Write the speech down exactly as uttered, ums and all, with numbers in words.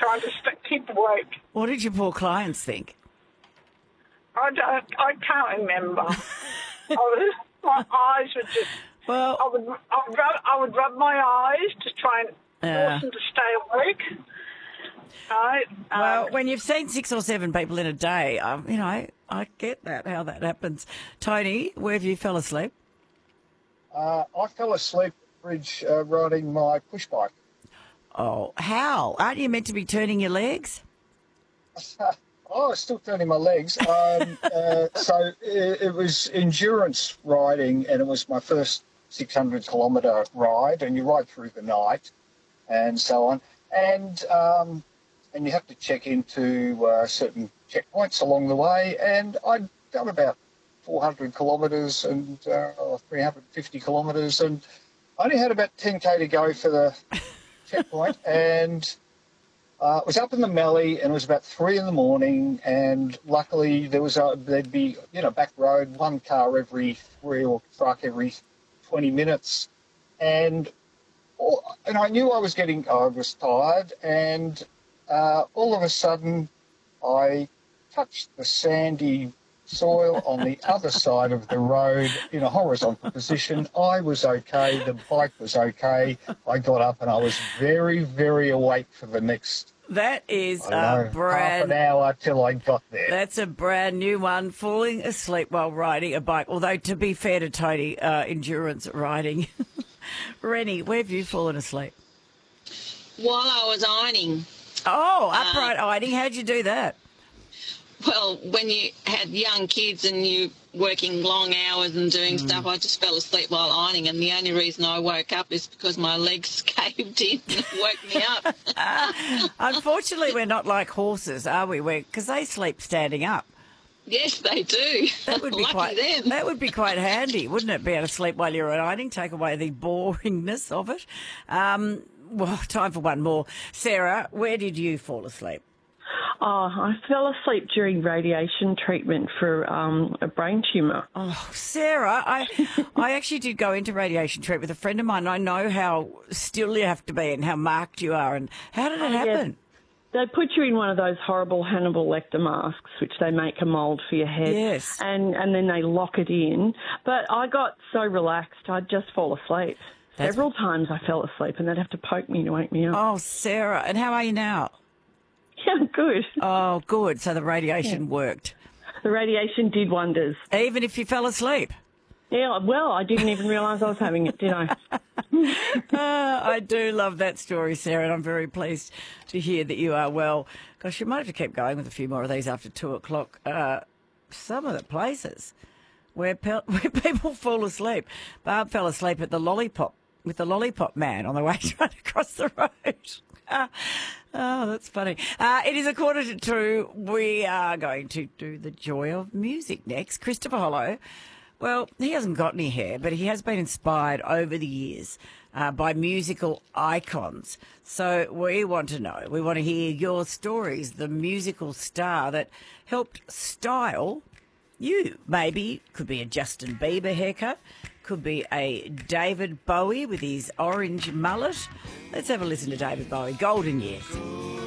trying to st- keep awake. What did your poor clients think? I, don't, I can't remember. I was, my eyes were just... Well, I would, I would, rub, I would rub my eyes to try and Yeah. force them to stay awake. Right? well, Um, when you've seen six or seven people in a day, um, you know, I get that, how that happens. Tony, where have you fell asleep? Uh, I fell asleep, Bridge, uh, riding my push bike. Oh, how? Aren't you meant to be turning your legs? Oh, I was still turning my legs. Um, uh, so it, it was endurance riding, and it was my first six hundred kilometre ride, and you ride through the night and so on. And um, and you have to check into uh, certain checkpoints along the way. And I'd done about four hundred kilometres and uh, or three hundred fifty kilometres, and I only had about ten K to go for the checkpoint. And Uh, it was up in the Mallee, and it was about three in the morning. And luckily, there was a, there'd be you know back road, one car every three or truck every twenty minutes, and all, and I knew I was getting I was tired, and uh, all of a sudden, I touched the sandy soil on the other side of the road in a horizontal position. I was okay. The bike was okay. I got up and I was very, very awake for the next, That is I don't a know, half brand an hour till I got there. That's a brand new one, falling asleep while riding a bike. Although, to be fair to Tony, uh, endurance riding. Rennie, where have you fallen asleep? While I was ironing. Oh, upright ironing. How'd you do that? Well, when you had young kids and you working long hours and doing Mm. stuff, I just fell asleep while ironing, and the only reason I woke up is because my legs caved in and woke me up. Unfortunately, we're not like horses, are we? Because they sleep standing up. Yes, they do. That would be Lucky quite. them. That would be quite handy, wouldn't it? Be able to sleep while you're ironing, take away the boringness of it. Um, well, time for one more. Sarah, where did you fall asleep? Oh, I fell asleep during radiation treatment for um, a brain tumour. Oh, Sarah, I I actually did go into radiation treatment with a friend of mine. I know how still you have to be and how marked you are. And how did it happen? They put you in one of those horrible Hannibal Lecter masks, which they make a mould for your head. Yes. And, and then they lock it in. But I got so relaxed, I'd just fall asleep. That's- Several times I fell asleep and they'd have to poke me to wake me up. Oh, Sarah, and how are you now? Yeah, good. Oh, good. So the radiation worked. The radiation did wonders. Even if you fell asleep. Yeah, well, I didn't even realise I was having it, did I? Ah, I do love that story, Sarah, and I'm very pleased to hear that you are well. Gosh, you might have to keep going with a few more of these after two o'clock. Uh, some of the places where, pe- where people fall asleep. Barb fell asleep at the Lollipop with the Lollipop Man on the way right across the road. Ah, oh, that's funny. Uh, it is a quarter to two. We are going to do the joy of music next. Christopher Hollow. Well, he hasn't got any hair, but he has been inspired over the years uh, by musical icons. So we want to know, we want to hear your stories, the musical star that helped style you. Maybe could be a Justin Bieber haircut, could be a David Bowie with his orange mullet. Let's have a listen to David Bowie, Golden Years.